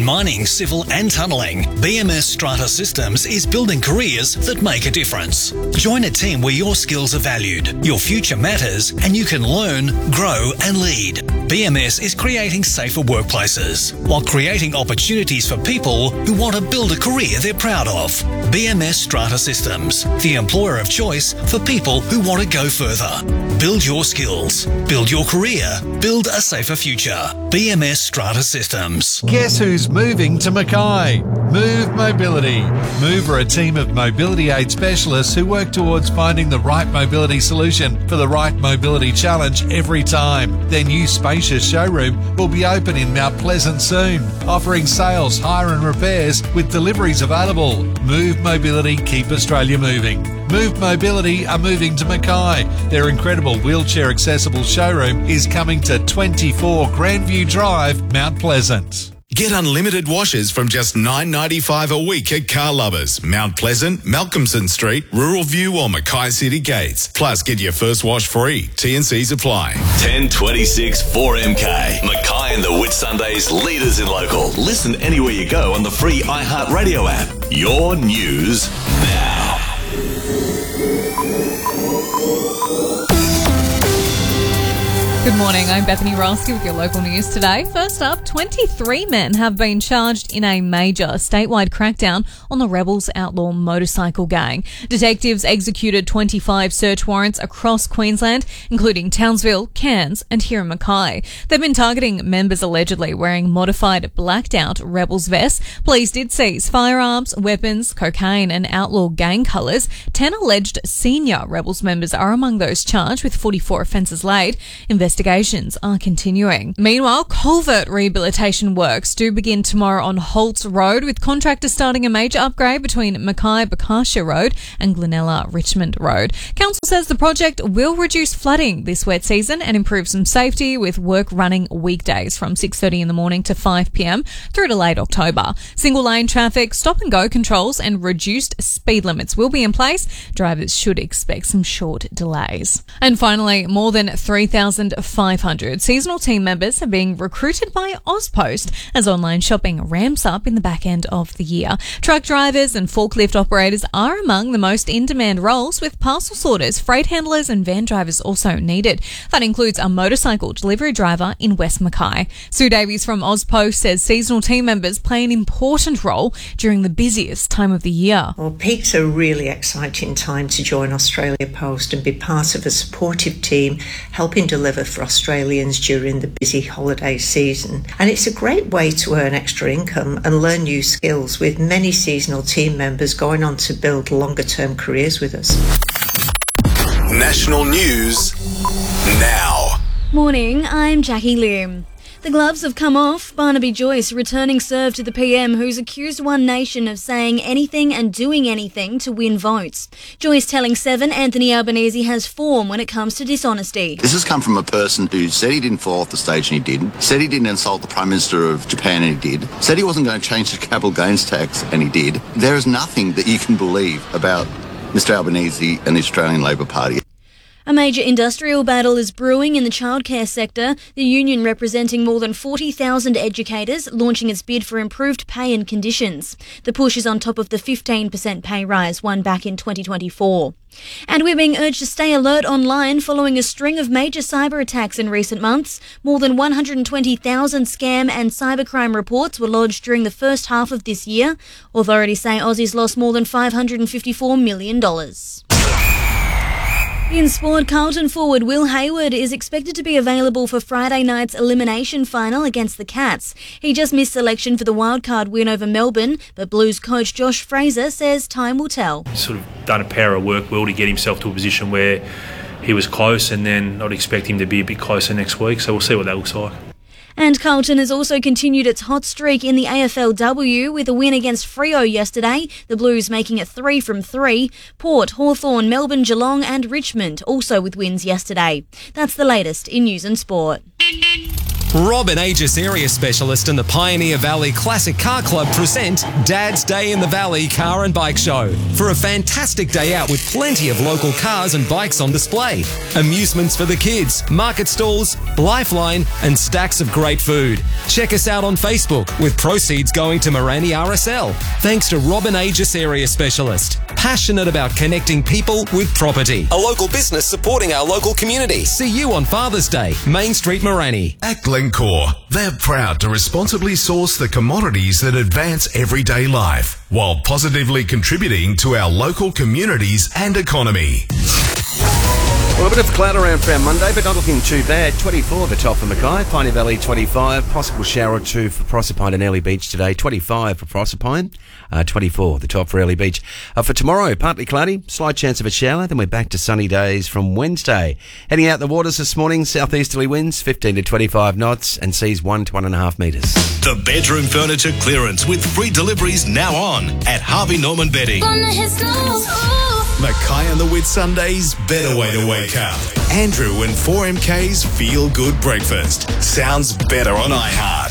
in mining, civil and tunnelling, BMS Strata Systems is building careers that make a difference. Join a team where your skills are valued, your future matters, and you can learn, grow and lead. BMS is creating safer workplaces while creating opportunities for people who want to build a career they're proud of. BMS Strata Systems, the employer of choice for people who want to go further. Build your skills, build your career, build a safer future. BMS Strata Systems. Guess who's moving to Mackay? Move Mobility. Move are a team of mobility aid specialists who work towards finding the right mobility solution for the right mobility challenge every time. Their new spacious showroom will be open in Mount Pleasant soon, offering sales, hire and repairs with deliveries available. Move Mobility, keep Australia moving. Move Mobility are moving to Mackay. Their incredible wheelchair accessible showroom is coming to 24 Grandview Drive, Mount Pleasant. Get unlimited washes from just $9.95 a week at Car Lovers, Mount Pleasant, Malcolmson Street, Rural View or Mackay City Gates. Plus, get your first wash free. T&Cs apply. 1026 4MK. Mackay and the Whitsundays leaders in local. Listen anywhere you go on the free iHeartRadio app. Your news now. Good morning, I'm Bethany Roski with your local news today. First up, 23 men have been charged in a major statewide crackdown on the Rebels Outlaw motorcycle gang. Detectives executed 25 search warrants across Queensland, including Townsville, Cairns and here in Mackay. They've been targeting members allegedly wearing modified blacked-out Rebels vests. Police did seize firearms, weapons, cocaine and outlaw gang colours. 10 alleged senior Rebels members are among those charged with 44 offences laid. Investigations are continuing. Meanwhile, culvert rehabilitation works do begin tomorrow on Holtz Road, with contractors starting a major upgrade between Mackay-Bacasha Road and Glenella-Richmond Road. Council says the project will reduce flooding this wet season and improve some safety, with work running weekdays from 6:30 in the morning to 5 p.m. through to late October. Single lane traffic, stop and go controls and reduced speed limits will be in place. Drivers should expect some short delays. And finally, more than 3,500 seasonal team members are being recruited by Ozpost as online shopping ramps up in the back end of the year. Truck drivers and forklift operators are among the most in-demand roles, with parcel sorters, freight handlers and van drivers also needed. That includes a motorcycle delivery driver in West Mackay. Sue Davies from Ozpost says seasonal team members play an important role during the busiest time of the year. Well, peak's a really exciting time to join Australia Post and be part of a supportive team helping deliver for Australians during the busy holiday season. And it's a great way to earn extra income and learn new skills, with many seasonal team members going on to build longer term careers with us. National news now. Morning, I'm Jackie Lim. The gloves have come off. Barnaby Joyce returning serve to the PM, who's accused One Nation of saying anything and doing anything to win votes. Joyce telling Seven Anthony Albanese has form when it comes to dishonesty. This has come from a person who said he didn't fall off the stage and he didn't, said he didn't insult the Prime Minister of Japan and he did, said he wasn't going to change the capital gains tax and he did. There is nothing that you can believe about Mr Albanese and the Australian Labor Party. A major industrial battle is brewing in the childcare sector, the union representing more than 40,000 educators launching its bid for improved pay and conditions. The push is on top of the 15% pay rise won back in 2024. And we're being urged to stay alert online following a string of major cyber attacks in recent months. More than 120,000 scam and cybercrime reports were lodged during the first half of this year. Authorities say Aussies lost more than $554 million. In sport, Carlton forward Will Hayward is expected to be available for Friday night's elimination final against the Cats. He just missed selection for the wildcard win over Melbourne, but Blues coach Josh Fraser says time will tell. Sort of done a power of work well to get himself to a position where he was close, and then I'd expect him to be a bit closer next week, so we'll see what that looks like. And Carlton has also continued its hot streak in the AFLW with a win against Freo yesterday, the Blues making it 3 from 3. Port, Hawthorn, Melbourne, Geelong and Richmond also with wins yesterday. That's the latest in news and sport. Robin Aegis Area Specialist and the Pioneer Valley Classic Car Club present Dad's Day in the Valley Car and Bike Show for a fantastic day out with plenty of local cars and bikes on display, amusements for the kids, market stalls, lifeline and stacks of great food. Check us out on Facebook with proceeds going to Morani RSL. Thanks to Robin Aegis Area Specialist, passionate about connecting people with property. A local business supporting our local community. See you on Father's Day, Main Street, Morani. At Glencore, they're proud to responsibly source the commodities that advance everyday life while positively contributing to our local communities and economy. Well, a bit of cloud around for our Monday, but not looking too bad. 24 the top for Mackay, Pioneer Valley 25, possible shower or two for Proserpine and Early Beach today, 25 for Proserpine, 24 the top for Early Beach. For tomorrow, partly cloudy, slight chance of a shower, then we're back to sunny days from Wednesday. Heading out the waters this morning, southeasterly winds 15 to 25 knots and seas 1 to 1.5 metres. The bedroom furniture clearance with free deliveries now on at Harvey Norman Bedding. Mackay and the Whitsundays, better way to wake up. Andrew and 4MK's Feel Good Breakfast. Sounds better on iHeart.